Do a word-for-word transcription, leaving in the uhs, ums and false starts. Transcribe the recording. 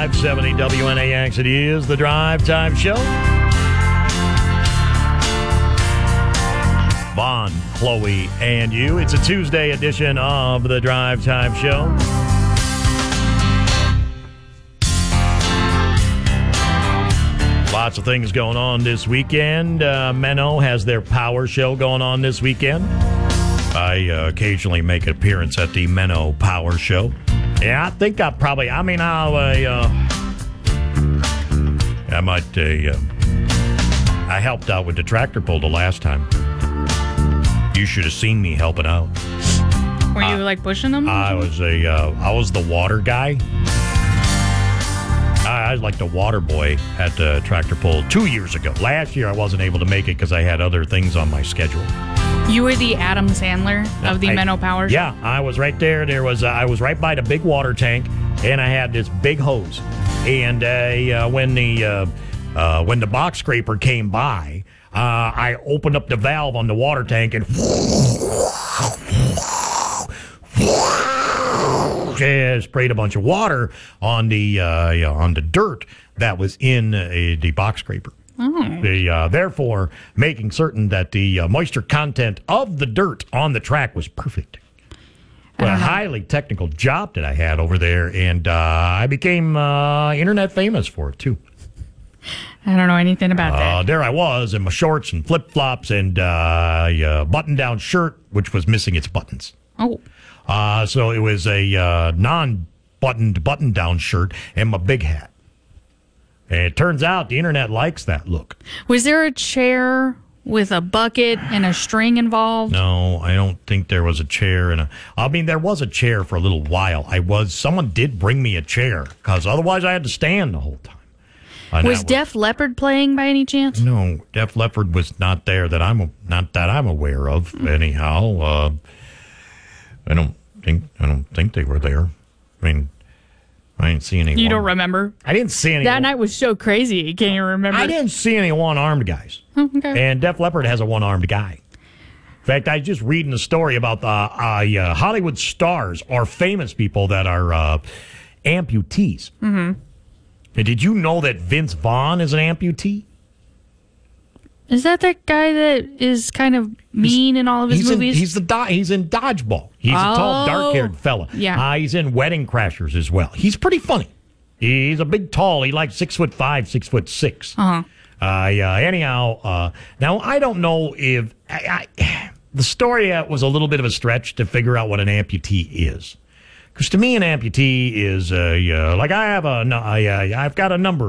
five seventy W N A X. It is the Drive Time Show. Vaughn, Chloe, and you. It's a Tuesday edition of the Drive Time Show. Lots of things going on this weekend. Uh, Menno has their power show going on this weekend. I uh, occasionally make an appearance at the Menno Power Show. Yeah, I think I probably, I mean, I'll, uh, I might, uh, I helped out with the tractor pull the last time. You should have seen me helping out. Were you, uh, like, pushing them? I was a, uh, I was the water guy. I, I was like the water boy at the tractor pull two years ago. Last year, I wasn't able to make it because I had other things on my schedule. You were the Adam Sandler of the I, Menno Power Show? Yeah, I was right there. There was uh, I was right by the big water tank, and I had this big hose. And uh, uh, when the uh, uh, when the box scraper came by, uh, I opened up the valve on the water tank and yeah, sprayed a bunch of water on the uh, yeah, on the dirt that was in uh, the box scraper. Oh. The, uh, therefore, making certain that the uh, moisture content of the dirt on the track was perfect. What a highly technical job that I had over there, and uh, I became uh, internet famous for it, too. I don't know anything about Uh, that. there I was in my shorts and flip-flops and uh, a button-down shirt, which was missing its buttons. Oh. Uh, so it was a uh, non-buttoned button-down shirt and my big hat. And it turns out the internet likes that look. Was there a chair with a bucket and a string involved? No, I don't think there was a chair. And a, I mean, there was a chair for a little while. I was, someone did bring me a chair because otherwise I had to stand the whole time. And Was that Def Leppard playing by any chance? No, Def Leppard was not there that I'm not that I'm aware of. Anyhow, uh, I don't think I don't think they were there. I mean, I didn't see any. You one. don't remember? I didn't see any. That night was so crazy. Can you remember? I didn't see any one-armed guys. Oh, okay. And Def Leppard has a one-armed guy. In fact, I was just reading a story about the uh, uh, Hollywood stars or famous people that are uh, amputees. Mm-hmm. And did you know that Vince Vaughn is an amputee? Is that that guy that is kind of mean he's, in all of his he's movies? In, he's the do- he's in Dodgeball. He's oh, a tall, dark-haired fella. Yeah. Uh, he's in Wedding Crashers as well. He's pretty funny. He's a big, tall. He like six foot five, six foot six. Uh-huh. Uh Yeah. Anyhow, uh, now I don't know if I, I, the story uh, was a little bit of a stretch to figure out what an amputee is. Because to me, an amputee is uh, uh, like I have a, I, uh, I've got a number